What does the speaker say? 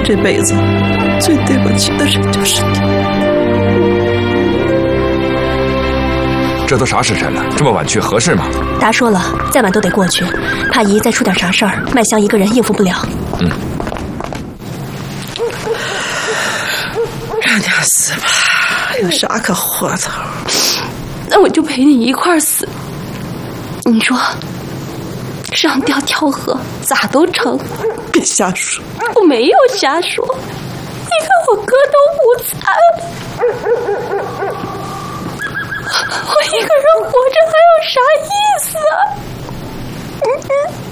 这辈子最对不起的人就是你。 这都啥时辰了，这么晚去合适吗？ 达说了，再晚都得过去，怕姨再出点啥事儿，麦香一个人应付不了。 让点死吧，有啥可活的？ 那我就陪你一块儿死。你说，上吊跳河咋都成。 别瞎说， 我没有瞎说。你看我哥都无残，我一个人活着还有啥意思啊？